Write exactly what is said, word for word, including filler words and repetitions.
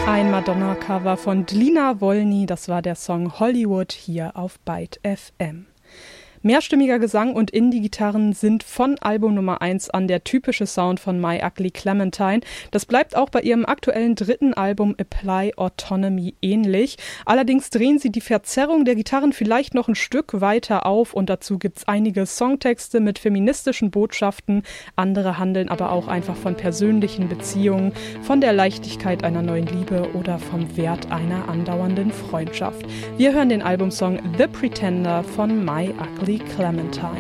Ein Madonna-Cover von Dlina Wolny, das war der Song Hollywood hier auf Byte F M. Mehrstimmiger Gesang und Indie-Gitarren sind von Album Nummer eins an der typische Sound von My Ugly Clementine. Das bleibt auch bei ihrem aktuellen dritten Album Apply Autonomy ähnlich. Allerdings drehen sie die Verzerrung der Gitarren vielleicht noch ein Stück weiter auf und dazu gibt's einige Songtexte mit feministischen Botschaften. Andere handeln aber auch einfach von persönlichen Beziehungen, von der Leichtigkeit einer neuen Liebe oder vom Wert einer andauernden Freundschaft. Wir hören den Albumsong The Pretender von My Ugly Clementine.